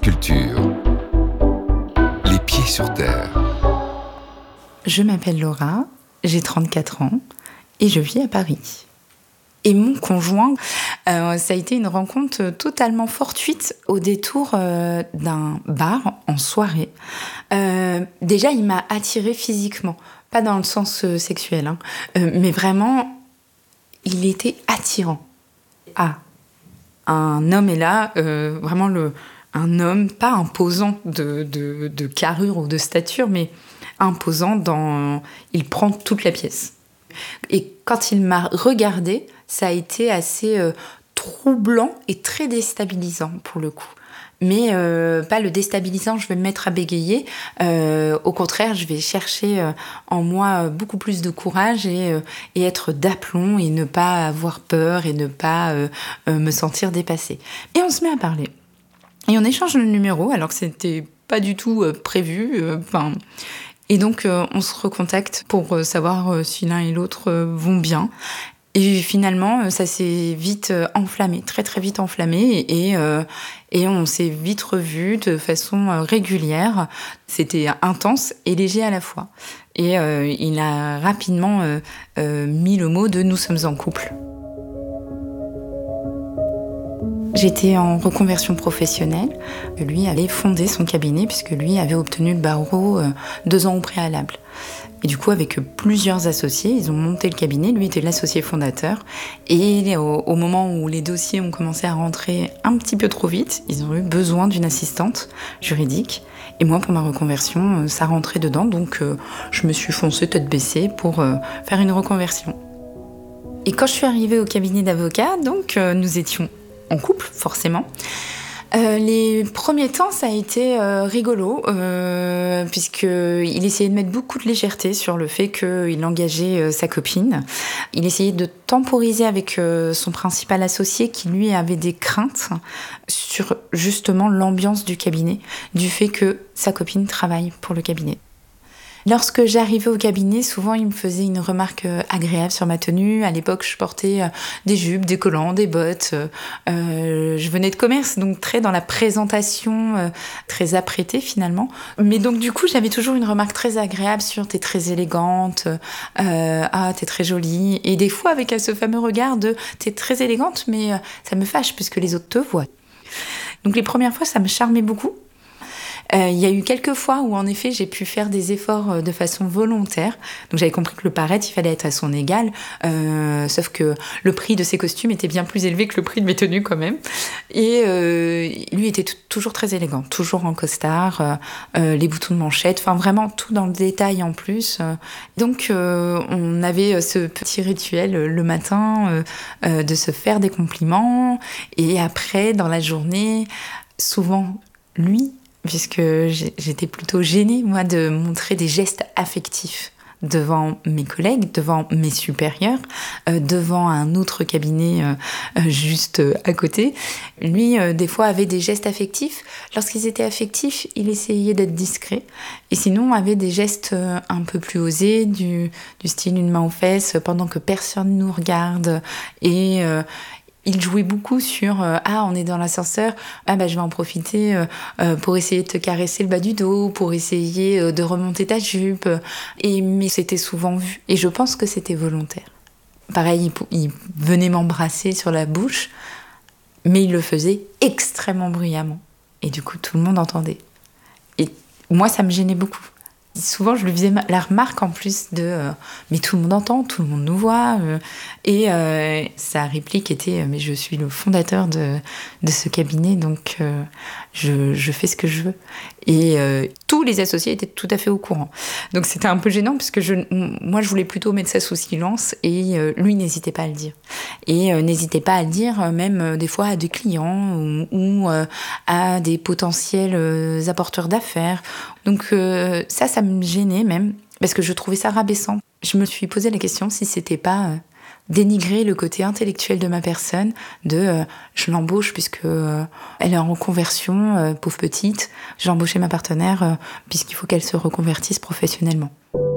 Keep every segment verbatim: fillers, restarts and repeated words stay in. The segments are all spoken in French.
Culture. Les pieds sur terre. Je m'appelle Laura, j'ai trente-quatre ans et je vis à Paris. Et mon conjoint, euh, ça a été une rencontre totalement fortuite au détour euh, d'un bar en soirée. Euh, déjà, il m'a attirée physiquement, pas dans le sens euh, sexuel, hein, euh, mais vraiment, il était attirant. Ah, un homme est là, euh, vraiment le, un homme, pas imposant de, de, de carrure ou de stature, mais imposant dans... Il prend toute la pièce. Et quand il m'a regardée, ça a été assez euh, troublant et très déstabilisant pour le coup. Mais euh, pas le déstabilisant, je vais me mettre à bégayer. Euh, au contraire, je vais chercher euh, en moi beaucoup plus de courage et, euh, et être d'aplomb et ne pas avoir peur et ne pas euh, euh, me sentir dépassée. Et on se met à parler. Et on échange le numéro alors que c'était pas du tout euh, prévu. Enfin... Euh, Et donc, euh, on se recontacte pour euh, savoir euh, si l'un et l'autre euh, vont bien. Et finalement, euh, ça s'est vite euh, enflammé, très très vite enflammé. Et, et, euh, et on s'est vite revus de façon euh, régulière. C'était intense et léger à la fois. Et euh, il a rapidement euh, euh, mis le mot de « nous sommes en couple ». J'étais en reconversion professionnelle. Lui avait fondé son cabinet puisque lui avait obtenu le barreau deux ans au préalable. Et du coup, avec plusieurs associés, ils ont monté le cabinet. Lui était l'associé fondateur. Et au, au moment où les dossiers ont commencé à rentrer un petit peu trop vite, ils ont eu besoin d'une assistante juridique. Et moi, pour ma reconversion, ça rentrait dedans. Donc, je me suis foncée tête baissée pour faire une reconversion. Et quand je suis arrivée au cabinet d'avocat, donc, nous étions en couple, forcément. Euh, les premiers temps, ça a été euh, rigolo, euh, puisqu'il essayait de mettre beaucoup de légèreté sur le fait qu'il engageait euh, sa copine. Il essayait de temporiser avec euh, son principal associé, qui lui avait des craintes sur justement l'ambiance du cabinet, du fait que sa copine travaille pour le cabinet. Lorsque j'arrivais au cabinet, souvent il me faisait une remarque agréable sur ma tenue. À l'époque, je portais des jupes, des collants, des bottes. Euh, je venais de commerce, donc très dans la présentation, euh, très apprêtée finalement. Mais donc du coup, j'avais toujours une remarque très agréable sur « t'es très élégante euh, »,« ah, t'es très jolie ». Et des fois, avec ce fameux regard de « t'es très élégante, mais euh, ça me fâche puisque les autres te voient ». Donc les premières fois, ça me charmait beaucoup. Euh, il y a eu quelques fois où, en effet, j'ai pu faire des efforts de façon volontaire. Donc, j'avais compris que le paraître, il fallait être à son égal. Euh, sauf que le prix de ses costumes était bien plus élevé que le prix de mes tenues, quand même. Et euh, lui était t- toujours très élégant, toujours en costard, euh, euh, les boutons de manchette, enfin, vraiment tout dans le détail en plus. Donc, euh, on avait ce petit rituel le matin euh, euh, de se faire des compliments. Et après, dans la journée, souvent, lui... puisque j'étais plutôt gênée, moi, de montrer des gestes affectifs devant mes collègues, devant mes supérieurs, euh, devant un autre cabinet euh, juste à côté. Lui, euh, des fois, avait des gestes affectifs. Lorsqu'ils étaient affectifs, il essayait d'être discret. Et sinon, avait des gestes euh, un peu plus osés, du, du style une main aux fesses, pendant que personne nous regarde. Et... Euh, Il jouait beaucoup sur euh, « Ah, on est dans l'ascenseur, ah bah je vais en profiter euh, euh, pour essayer de te caresser le bas du dos, pour essayer euh, de remonter ta jupe. » Et mais c'était souvent vu. Et je pense que c'était volontaire. Pareil, il, il venait m'embrasser sur la bouche, mais il le faisait extrêmement bruyamment. Et du coup, tout le monde entendait. Et moi, ça me gênait beaucoup. Souvent, je lui faisais la remarque en plus de euh, « mais tout le monde entend, tout le monde nous voit euh, ». Et euh, sa réplique était « mais je suis le fondateur de, de ce cabinet, donc euh, je, je fais ce que je veux ». Et euh, tous les associés étaient tout à fait au courant. Donc c'était un peu gênant parce que je, moi, je voulais plutôt mettre ça sous silence et euh, lui n'hésitait pas à le dire. Et euh, n'hésitait pas à le dire euh, même euh, des fois à des clients ou, ou euh, à des potentiels euh, apporteurs d'affaires. Donc euh, ça, ça me gênait même parce que je trouvais ça rabaissant. Je me suis posé la question si c'était pas... Euh, dénigrer le côté intellectuel de ma personne, de euh, je l'embauche puisque euh, elle est en reconversion, euh, pauvre petite, j'ai embauché ma partenaire euh, puisqu'il faut qu'elle se reconvertisse professionnellement.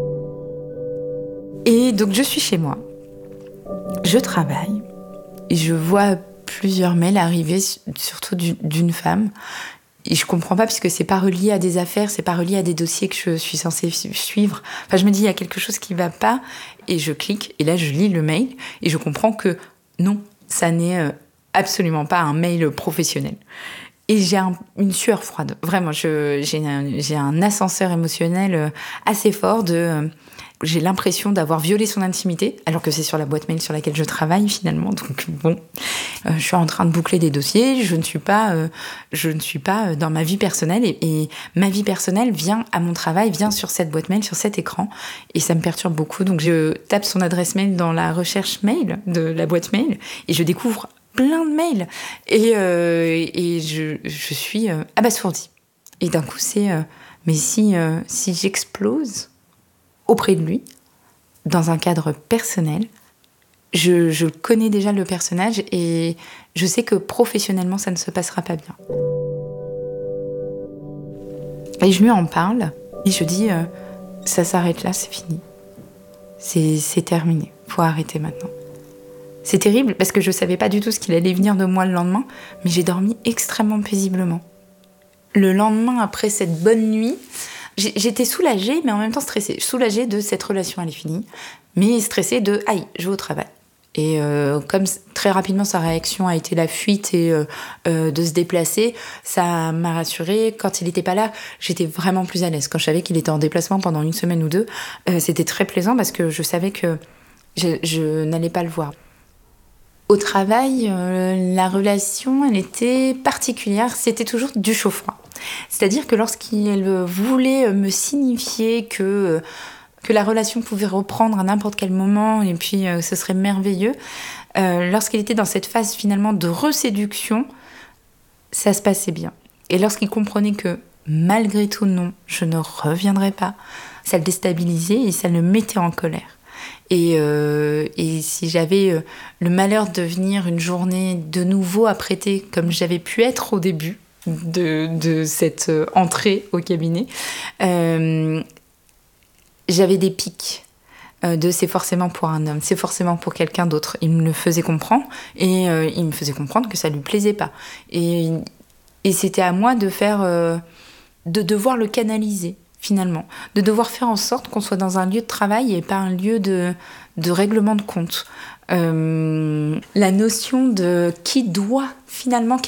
Et donc je suis chez moi, je travaille, et je vois plusieurs mails arriver, surtout d'une femme Et je comprends pas puisque c'est pas relié à des affaires, c'est pas relié à des dossiers que je suis censée suivre. Enfin, je me dis, il y a quelque chose qui va pas, et je clique, et là, je lis le mail, et je comprends que non, ça n'est absolument pas un mail professionnel. Et j'ai un, une sueur froide. Vraiment, je, j'ai, un, j'ai un ascenseur émotionnel assez fort de... J'ai l'impression d'avoir violé son intimité, alors que c'est sur la boîte mail sur laquelle je travaille finalement. Donc bon, euh, je suis en train de boucler des dossiers. Je ne suis pas, euh, je ne suis pas dans ma vie personnelle et, et ma vie personnelle vient à mon travail, vient sur cette boîte mail, sur cet écran, et ça me perturbe beaucoup. Donc je tape son adresse mail dans la recherche mail de la boîte mail et je découvre plein de mails et euh, et je je suis euh, abasourdie. Et d'un coup c'est, euh, mais si euh, si j'explose auprès de lui, dans un cadre personnel, je, je connais déjà le personnage et je sais que professionnellement, ça ne se passera pas bien. Et je lui en parle et je dis, euh, ça s'arrête là, c'est fini. C'est, c'est terminé, faut arrêter maintenant. C'est terrible parce que je ne savais pas du tout ce qu'il allait venir de moi le lendemain, mais j'ai dormi extrêmement paisiblement. Le lendemain, après cette bonne nuit, j'étais soulagée, mais en même temps stressée. Soulagée de cette relation, elle est finie, mais stressée de « aïe, je vais au travail ». Et euh, comme très rapidement, sa réaction a été la fuite et euh, euh, de se déplacer, ça m'a rassurée. Quand il n'était pas là, j'étais vraiment plus à l'aise. Quand je savais qu'il était en déplacement pendant une semaine ou deux, euh, c'était très plaisant parce que je savais que je, je n'allais pas le voir. Au travail, euh, la relation, elle était particulière. C'était toujours du chaud-froid. C'est-à-dire que lorsqu'il voulait me signifier que, que la relation pouvait reprendre à n'importe quel moment et puis euh, ce serait merveilleux, euh, lorsqu'il était dans cette phase finalement de reséduction, ça se passait bien. Et lorsqu'il comprenait que malgré tout, non, je ne reviendrai pas, ça le déstabilisait et ça le mettait en colère. Et, euh, et si j'avais euh, le malheur de venir une journée de nouveau apprêtée comme j'avais pu être au début de, de cette entrée au cabinet, euh, j'avais des pics euh, de c'est forcément pour un homme, c'est forcément pour quelqu'un d'autre. Il me le faisait comprendre et euh, il me faisait comprendre que ça lui plaisait pas. Et, et c'était à moi de faire, euh, de devoir le canaliser. Finalement, de devoir faire en sorte qu'on soit dans un lieu de travail et pas un lieu de, de règlement de compte. Euh, la notion de qui doit finalement,